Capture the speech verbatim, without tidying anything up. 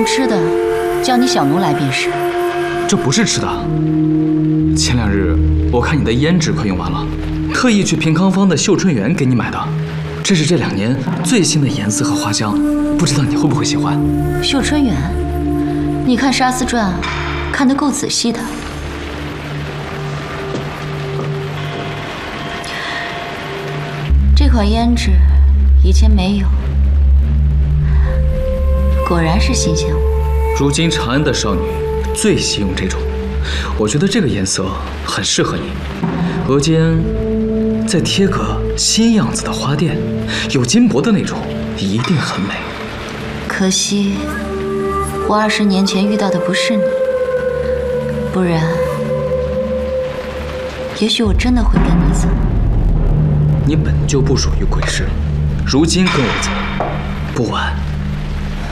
送吃的，叫你小奴来便是。 这不是吃的。前两日我看你的胭脂快用完了，特意去平康坊的绣春园给你买的。这是这两年最新的颜色和花香，不知道你会不会喜欢？ 绣春园，你看《沙司传》看得够仔细的。这款胭脂以前没有，果然是新鲜物。 如今长安的少女最喜用这种，我觉得这个颜色很适合你。额间再贴个新样子的花钿，有金箔的那种，一定很美。 可惜我二十年前遇到的不是你，不然也许我真的会跟你走。 你本就不属于鬼市，如今跟我走，不晚。